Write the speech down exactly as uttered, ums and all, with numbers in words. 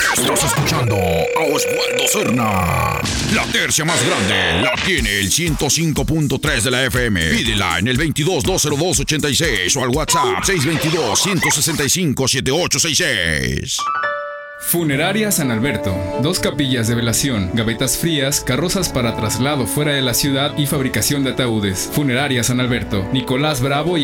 Estás escuchando a Osvaldo Serna. La tercia más grande la tiene el ciento cinco punto tres de la F M. Pídela en el veintidós, dos cero dos, ochenta y seis o al WhatsApp seis dos dos, uno seis cinco, siete ocho seis seis. Funeraria San Alberto. Dos capillas de velación, gavetas frías, carrozas para traslado fuera de la ciudad y fabricación de ataúdes. Funeraria San Alberto. Nicolás Bravo y